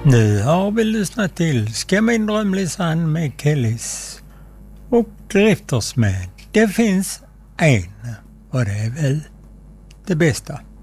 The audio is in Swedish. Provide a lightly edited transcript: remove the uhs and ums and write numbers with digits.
Nu har vi lyssnat till Ska min dröm bli sann med Kellys och Drifters med. Det finns en och det är väl det bästa.